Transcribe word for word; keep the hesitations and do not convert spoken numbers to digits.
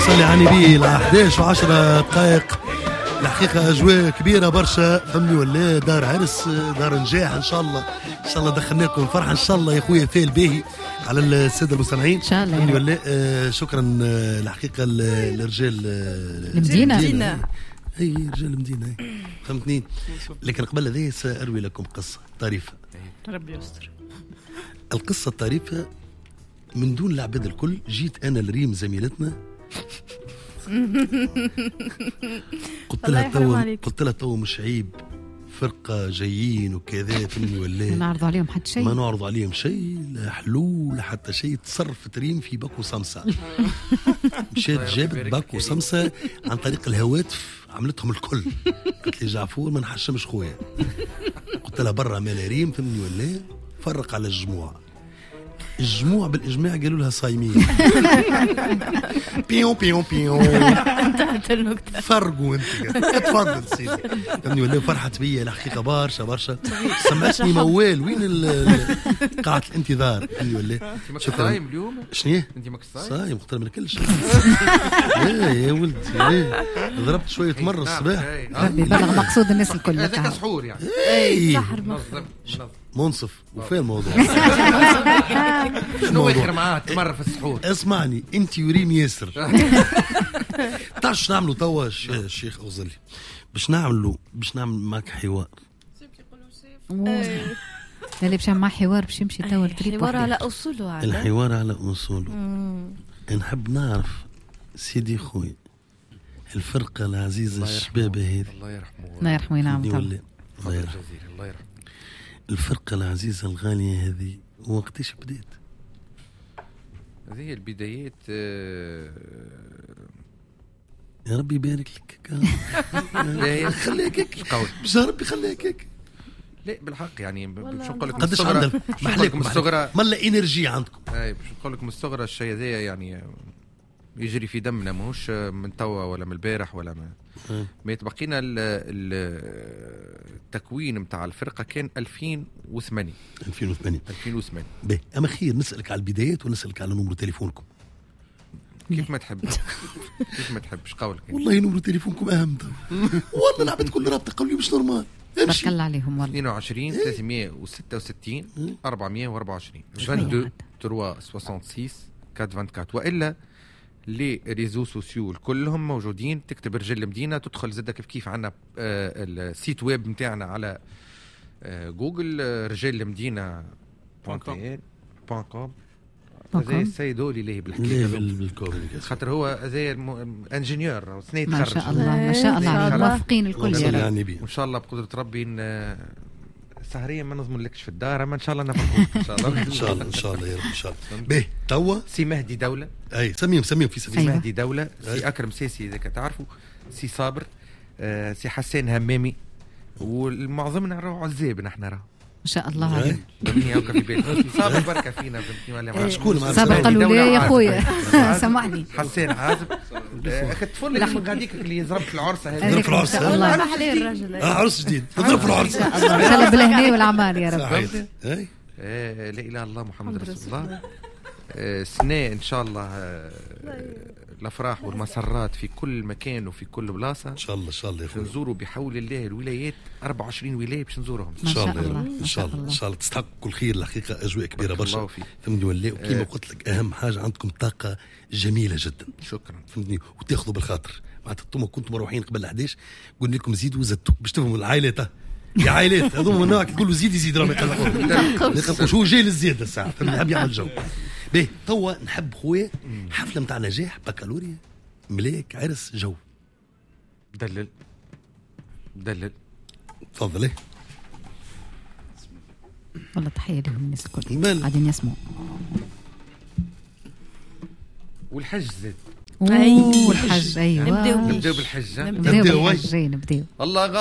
صلي على النبي. أحد عشر وعشرة دقائق الحقيقة أجواء كبيرة برشا فهمني ولا دار عرس دار نجاح إن شاء الله. إن شاء الله دخلناكم فرحة إن شاء الله يا خويا فيل باهي على السادة المستمعين إن شاء الله فهمني ولا. آه شكرا آه الحقيقة الرجال المدينة أي رجال المدينة فهمتني. لكن قبل ذي سأروي لكم قصة طريفة ربي يستر. القصة الطريفة من دون العباد الكل جيت أنا لريم زميلتنا قلت لها تو قلت لها تو مش عيب فرقة جايين وكذا فهمني ولا ما نعرض عليهم حتى شيء ما نعرض عليهم شيء لا حلول حتى شيء. تصرفت ريم في باكو سمسة مشيت جابت باكو سمسة عن طريق الهواتف عملتهم الكل. قلت لي جعفور ما نحشمش خويا. قلت لها برا مال ريم فهمني ولا فرق على الجموع. الجموع بالإجماع قالوا لها صايمين. بيون بيون بيون انتهت النكتة. فرقوا انت تفضل سيدي فهمني ولا. فرحت بيا الحقيقة برشا برشا. سمعتني موال وين قاعة الانتظار فهمني ولا. شكرا. صايم اليوم؟ شنو انت ماك صايم؟ صايم قلت لها ما ناكلش. لا يا ولدي ضربت شوية مرة الصباح. بلغ مقصود الناس الكل. هذاك سحور يعني. اي سحر منصف وفين الموضوع. شنو يخر معاه مرة في السحور. اسمعني انت وريم ياسر تعرف نعملوا توا الشيخ أوزلي باش نعملوا باش نعمل معك حوار. اللي باش مع حوار باش يمشي توا التريب حوار على أصوله. على الحوار على أصوله. نحب نعرف سيدي خوي الفرقة العزيزة الشبابة هذه الله يرحمه الله يرحمه ينعم الله يرحمه الله يرحمه. الفرقة العزيزة الغالية هذه وقتاش بدات؟ هذه البدايات آه يا ربي يبارك لك. لا خليك هيك قول بس ربي خليك هيك. لا بالحق يعني باش نقول لكم قداش عندك محلكم الصغرى ملا انرجي عندكم. اي باش نقول لكم الصغرى الشيء هذا يعني يجري في دمنا ماهوش من توا ولا من البارح ولا ما ما يتبقينا. التكوين نتاع الفرقه كان ألفين وثمانية ألفين وثمانية ألفين وثمانية. باهي اما خير نسالك على البدايات ونسالك على نمر تليفونكم كيف ما تحب. كيف ما تحبش قولك والله نمر تليفونكم اهم. والله العباد كل رابطه قالوا لي مش نورمال. بارك الله عليهم والله. اثنين وعشرين ثلاثمية وستة وستين أربعمية وأربعة وعشرين اثنين وعشرين ثلاثمية وستة وستين أربعمية وأربعة وعشرين والا لي ريزو سوسيو كلهم موجودين. تكتب رجال المدينة تدخل زدك كيف كيف عنا آه السيت ويب متاعنا على آه جوجل آه رجال المدينة بوان كوم. هذا السيد هو اللي بالحكاية خاطر هو زي انجينيور سنة ما شاء الله ما شاء الله موافقين الكل يا رب. وإن شاء الله بقدرة ربي سهريا ما نضمن لكش في الدار اما ان شاء الله نفرقوك ان شاء الله. ان شاء الله ان شاء الله يا رب ان شاء الله. باهي توا سي مهدي دولة. اي سميهم سميهم في سميهم. سي مهدي دولة سي اكرم سيسي اذا تعرفوا سي صابر آه سي حسين همامي والمعظمنا نروحوا عزاب نحن راه ما شاء الله عليك. فهمني هاكا في بيت صابر بركه فينا فهمتني ولا شكون صابر قالوا لي يا خويا سامحني حسين عازب اخي الطفل اللي من غاديك اللي يضرب في العرس هذا. يضرب في العرس الله راح عليه الرجل. اه عرس جديد يضرب في العرس ان شاء الله بالهنيه والعمال يا رب. اي لا اله الا الله محمد رسول الله. سنة ان شاء الله الافراح والمسرات في كل مكان وفي كل بلاصه ان شاء الله ان شاء الله يا اخويا. نزوروا بحول الله الولايات أربعة وعشرين ولايه باش نزورهم ان شاء الله ان شاء الله ان شاء الله تستحقوا كل خير. الحقيقه اجواء كبيره برشا فهمتني ولا. وكيما قلت لك اهم حاجه عندكم طاقه جميله جدا. شكرا فهمتني وتاخذوا بالخاطر معناتها انتم كنتم مروحين قبل أحد عشر قلنا لكم زيدوا زدتوا باش تفهموا العائلات يا عائلات هذوما من نوعك تقولوا زيد يزيد راه ما يقلقوش هو جاي للزياده الساعه فهمتني حاب يعمل جو. باهي توا نحب خويا حفله نتاع نجاح بكالوريا ملاك عرس جو. دلل دلل تفضل. ايه والله تحيه لهم الناس الكل قاعدين يسمعوا. والحج زاد. ايوه الحج ايوه نبداو نبداو بالحج. نبداو بالحج نبداو الله